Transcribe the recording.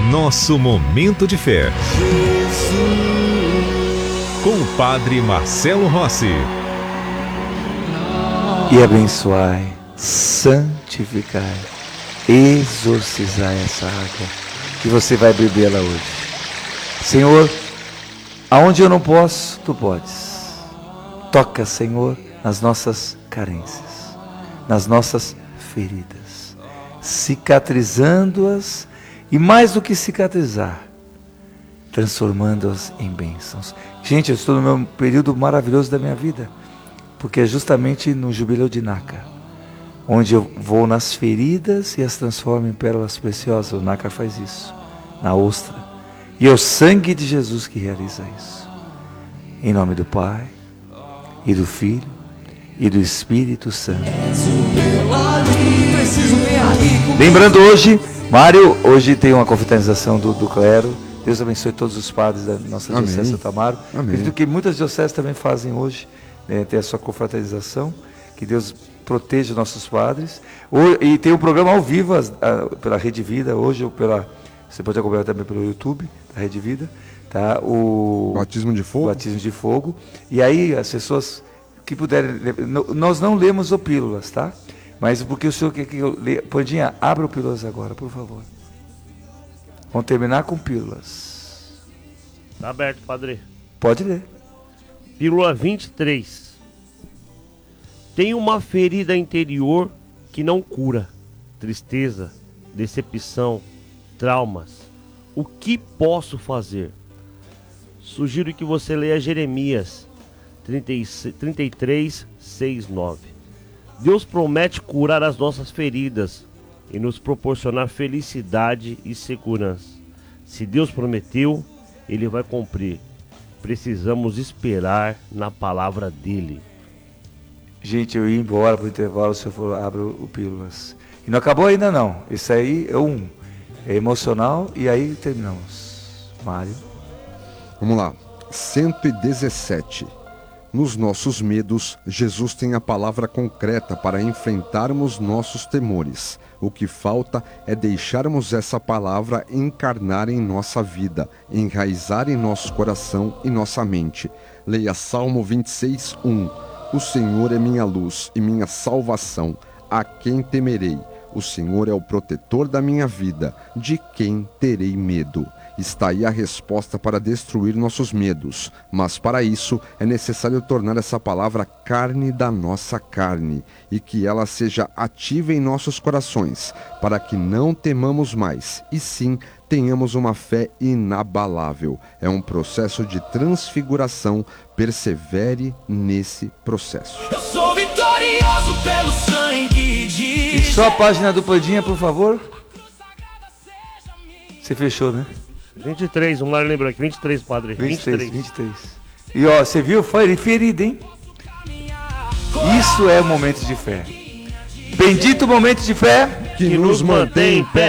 Nosso Momento de Fé. Com o Padre Marcelo Rossi. E abençoai, santificai, exorcizai essa água, que você vai bebê-la hoje. Senhor, aonde eu não posso, Tu podes. Toca, Senhor, nas nossas carências, nas nossas feridas, cicatrizando-as e, mais do que cicatrizar, transformando-as em bênçãos. Gente, eu estou no meu período maravilhoso da minha vida, porque é justamente no Jubileu de Nácar, onde eu vou nas feridas e as transformo em pérolas preciosas. O Nácar faz isso, na ostra. E é o sangue de Jesus que realiza isso. Em nome do Pai, e do Filho, e do Espírito Santo. Lembrando hoje, Mário, hoje tem uma confraternização do clero. Deus abençoe todos os padres da nossa diocese de Santo Amaro. Acredito que muitas dioceses também fazem hoje, tem a sua confraternização. Que Deus proteja nossos padres. E tem um programa ao vivo pela Rede Vida hoje, ou você pode acompanhar também pelo YouTube da Rede Vida, tá? O Batismo de Fogo. Batismo de Fogo. E aí as pessoas que puderem, nós não lemos o Pílulas, tá? Mas porque o senhor quer que eu leia, Pandinha, abra o Pílulas agora, por favor. Vamos terminar com Pílulas. Tá aberto, padre. Pode ler. Pílula 23. Tem uma ferida interior que não cura. Tristeza, decepção, traumas. O que posso fazer? Sugiro que você leia Jeremias 33, 6, 9. Deus promete curar as nossas feridas e nos proporcionar felicidade e segurança. Se Deus prometeu, Ele vai cumprir. Precisamos esperar na palavra dEle. Gente, eu ia embora para o intervalo, o senhor falou, abre o Pílulas. E não acabou ainda não. Isso aí é emocional e aí terminamos. Mário. Vamos lá. 117. Nos nossos medos, Jesus tem a palavra concreta para enfrentarmos nossos temores. O que falta é deixarmos essa palavra encarnar em nossa vida, enraizar em nosso coração e nossa mente. Leia Salmo 26, 1. O Senhor é minha luz e minha salvação. A quem temerei? O Senhor é o protetor da minha vida. De quem terei medo? Está aí a resposta para destruir nossos medos. Mas para isso é necessário tornar essa palavra carne da nossa carne e que ela seja ativa em nossos corações, para que não temamos mais e sim tenhamos uma fé inabalável. É um processo de transfiguração. Persevere nesse processo. Eu sou vitorioso pelo sangue de E só a página do Pandinha, por favor. Você fechou, né? 23, vamos lá lembrar aqui. 23, padre. 23. E ó, você viu? Foi ferido, hein? Isso é momento de fé. Bendito momento de fé Que nos mantém em pé.